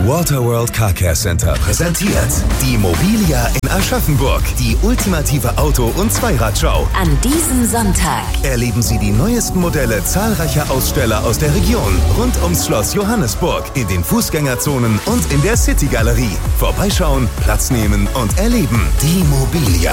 Waterworld Car Care Center präsentiert die Mobilia in Aschaffenburg, die ultimative Auto- und Zweiradshow. An diesem Sonntag Erleben Sie die neuesten Modelle zahlreicher Aussteller aus der Region rund ums Schloss Johannesburg, in den Fußgängerzonen und in der City Galerie. Vorbeischauen, Platz nehmen und erleben. Die Mobilia.